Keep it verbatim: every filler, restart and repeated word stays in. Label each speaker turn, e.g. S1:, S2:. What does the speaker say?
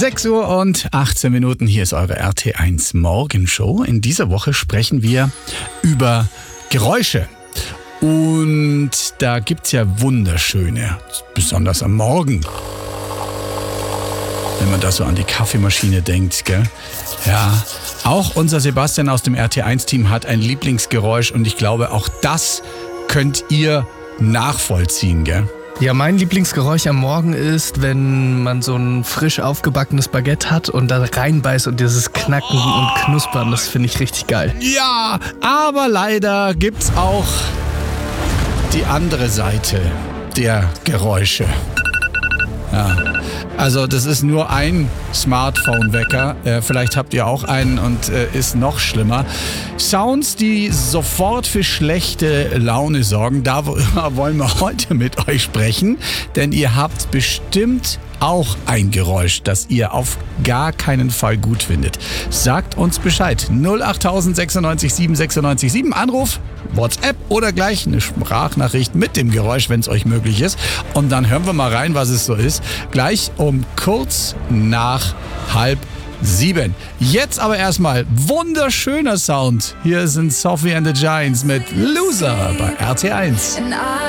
S1: sechs Uhr und achtzehn Minuten, hier ist eure R T eins Morgenshow. In dieser Woche sprechen wir über Geräusche. Und da gibt es ja wunderschöne, besonders am Morgen. Wenn man da so an die Kaffeemaschine denkt, gell? Ja, auch unser Sebastian aus dem R T eins Team hat ein Lieblingsgeräusch und ich glaube, auch das könnt ihr nachvollziehen, gell?
S2: Ja, mein Lieblingsgeräusch am Morgen ist, wenn man so ein frisch aufgebackenes Baguette hat und da reinbeißt und dieses Knacken und Knuspern, das finde ich richtig geil.
S1: Ja, aber leider gibt's auch die andere Seite der Geräusche. Ja, also das ist nur ein Smartphone-Wecker. Äh, vielleicht habt ihr auch einen und äh, ist noch schlimmer. Sounds, die sofort für schlechte Laune sorgen. Darüber wollen wir heute mit euch sprechen. Denn ihr habt bestimmt auch ein Geräusch, das ihr auf gar keinen Fall gut findet. Sagt uns Bescheid. null acht sechsundneunzig sieben sechsundneunzig sieben. Anruf, WhatsApp oder gleich eine Sprachnachricht mit dem Geräusch, wenn es euch möglich ist. Und dann hören wir mal rein, was es so ist. Gleich um kurz nach halb sieben. Jetzt aber erstmal wunderschöner Sound. Hier sind Sophie and the Giants mit Loser bei R T eins.